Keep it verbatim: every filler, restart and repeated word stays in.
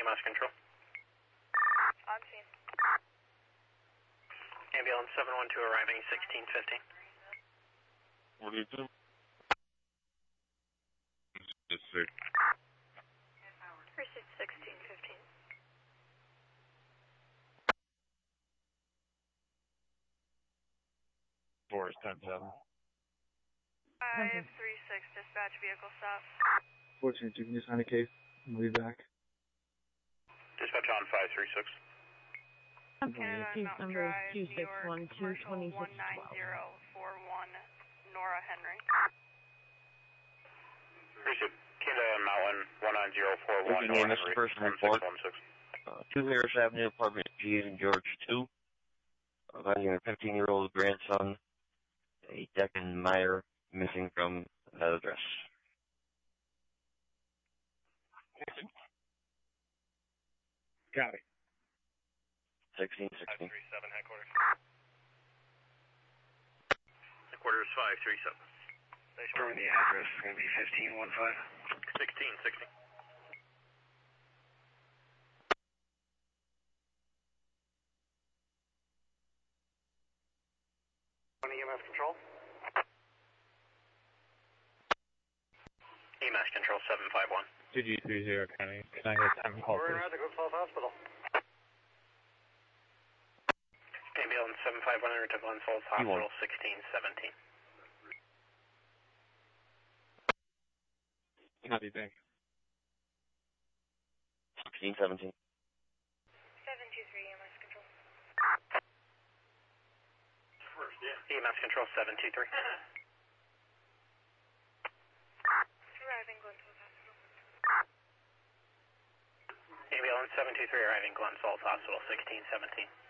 M S control. On scene. Ambulance seven one two arriving sixteen fifteen. What do you do? Yes, sir. Receipt sixteen fifteen. Four is ten seven. five three six, dispatch vehicle stop. Fortunate, you can just sign a case and we'll be back. Dispatch on five three six. Canada Case Mountain number Drive, two New six York, one two commercial twenty six one nine twelve. zero four one, Nora Henry. Receipt. Canada Mountain one nine zero four one, Looking Nora in, this Henry. person one report. six one six. Uh, two Harris Avenue, apartment G in George two. Finding a fifteen-year-old grandson, a Deccan Meyer, missing from that address. Got it. sixteen sixteen. five three seven, headquarters. Headquarters five three seven. Confirm the address is going to be fifteen fifteen. sixteen sixteen. On E M S control? E M S control seven five one. two G three zero, County. Can I get time call, We're please? at the Group Health Hospital. Ambulance seven five one to Glen Falls Hospital sixteen seventeen. Copy, back. sixteen seventeen. seven two three E M S control. First, yeah. E M S control seven two three. Arriving Glen Falls Hospital. Ambulance seven two three arriving Glen Falls Hospital sixteen seventeen.